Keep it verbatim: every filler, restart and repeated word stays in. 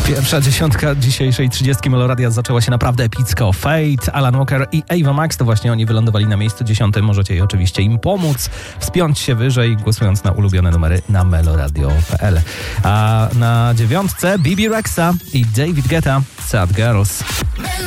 Pierwsza dziesiątka dzisiejszej trzydziestki Meloradia zaczęła się naprawdę epicko. Fate, Alan Walker i Ava Max to właśnie oni wylądowali na miejscu dziesiątym. Możecie oczywiście im pomóc, wspiąć się wyżej, głosując na ulubione numery na meloradio kropka p l. A na dziewiątce Bibi Rexha i David Guetta, Sad Girls.